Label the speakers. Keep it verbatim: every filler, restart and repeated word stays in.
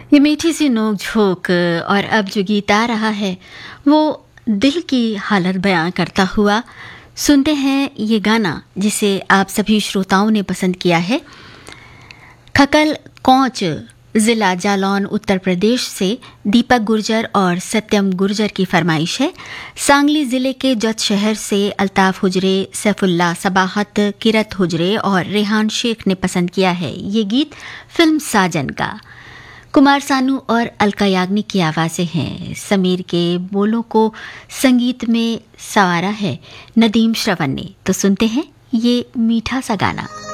Speaker 1: ये मीठी सी नोक झोंक और अब जो गीत आ रहा है वो दिल की हालत बयां करता हुआ सुनते हैं ये गाना जिसे आप सभी श्रोताओं ने पसंद किया है। खकल कौच ज़िला जालौन उत्तर प्रदेश से दीपक गुर्जर और सत्यम गुर्जर की फरमाइश है। सांगली ज़िले के जत शहर से अल्ताफ़ हुजरे, सैफुल्ला सबाहत, किरत हुजरे और रेहान शेख ने पसंद किया है ये गीत फिल्म साजन का। कुमार सानू और अलका याग्निक की आवाज़ें हैं। समीर के बोलों को संगीत में संवारा है नदीम श्रवण ने। तो सुनते हैं ये मीठा सा गाना।